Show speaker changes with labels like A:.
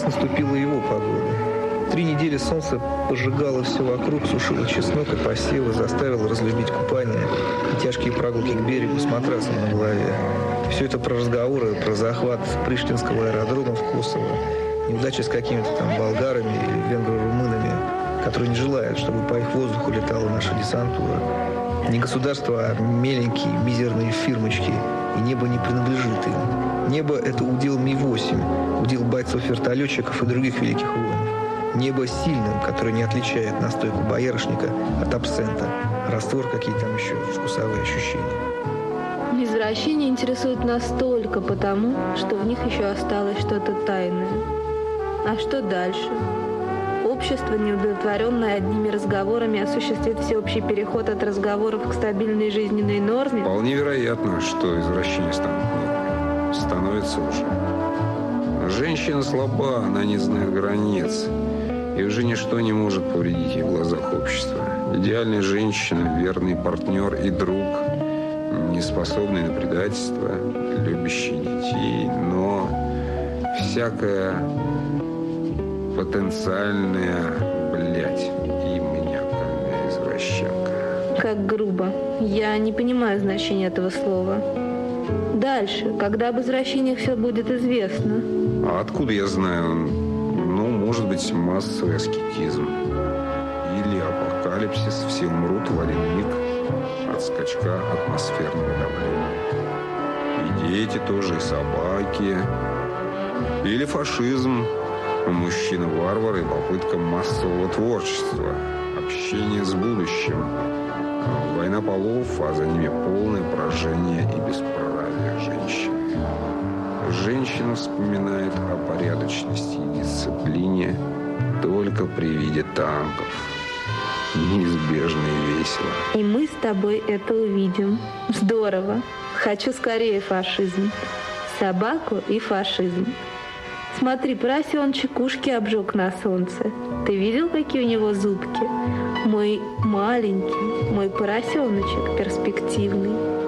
A: наступила его погода. 3 недели солнце пожигало все вокруг, сушило чеснок и посевы, заставило разлюбить купание и тяжкие прогулки к берегу с матрасом на голове. Все это про разговоры, про захват Приштинского аэродрома в Косово, неудачи с какими-то там болгарами или венгро-румынами, которые не желают, чтобы по их воздуху летала наша десантура. Не государство, а меленькие, мизерные фирмочки, и небо не принадлежит им. Небо — это удел Ми-8, удел бойцов-вертолетчиков и других великих воинов. Небо сильным, который не отличает настойку боярышника от абсента, раствор, какие там еще вкусовые ощущения.
B: Извращения интересуют нас только потому, что в них еще осталось что-то тайное. А что дальше? Общество, неудовлетворенное одними разговорами, осуществит всеобщий переход от разговоров к стабильной жизненной норме?
C: Вполне вероятно, что извращения станут нормой. Становится уже. Женщина слаба, она не знает границ. И уже ничто не может повредить ей в глазах общества. Идеальная женщина, верный партнер и друг, не способный на предательство, любящий детей, но всякая потенциальная, и маниакальная извращенка.
B: Как грубо. Я не понимаю значения этого слова. Дальше, когда об извращениях все будет известно.
C: А откуда я знаю? Может быть, массовый аскетизм. Или апокалипсис, все умрут в один миг от скачка атмосферного давления. И дети тоже, и собаки. Или фашизм, мужчина-варвар и попытка массового творчества, общение с будущим. Война полов, а за ними полное поражение и бесправие женщин. Женщина вспоминает о порядочности и дисциплине только при виде танков. Неизбежно и весело.
B: И мы с тобой это увидим. Здорово. Хочу скорее фашизм. Собаку и фашизм. Смотри, поросеночек ушки обжег на солнце. Ты видел, какие у него зубки? Мой маленький, мой поросеночек перспективный.